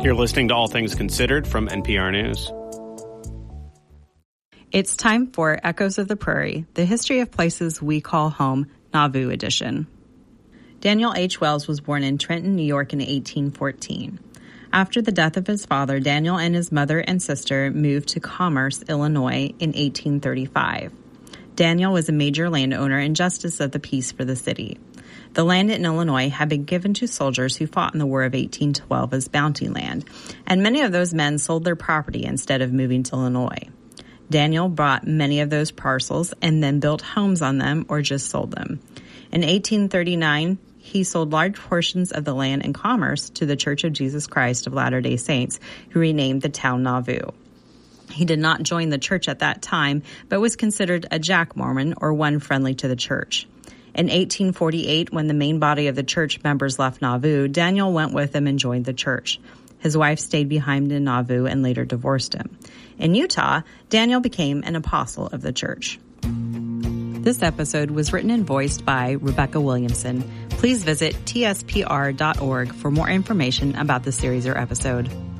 You're listening to All Things Considered from NPR News. It's time for Echoes of the Prairie, the history of places we call home, Nauvoo edition. Daniel H. Wells was born in Trenton, New York in 1814. After the death of his father, Daniel and his mother and sister moved to Commerce, Illinois in 1835. Daniel was a major landowner and justice of the peace for the city. The land in Illinois had been given to soldiers who fought in the War of 1812 as bounty land, and many of those men sold their property instead of moving to Illinois. Daniel bought many of those parcels and then built homes on them or just sold them. In 1839, he sold large portions of the land in Commerce to the Church of Jesus Christ of Latter-day Saints, who renamed the town Nauvoo. He did not join the church at that time, but was considered a Jack Mormon, or one friendly to the church. In 1848, when the main body of the church members left Nauvoo, Daniel went with them and joined the church. His wife stayed behind in Nauvoo and later divorced him. In Utah, Daniel became an apostle of the church. This episode was written and voiced by Rebecca Williamson. Please visit tspr.org for more information about the series or episode.